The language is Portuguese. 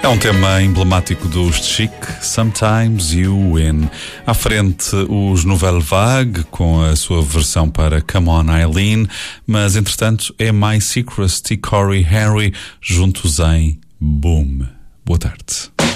É um tema emblemático dos Chic, Sometimes You Win. À frente, os Nouvelle Vague, com a sua versão para Come On Eileen, mas entretanto é My Secret e Corey Henry juntos em Boom. Boa tarde.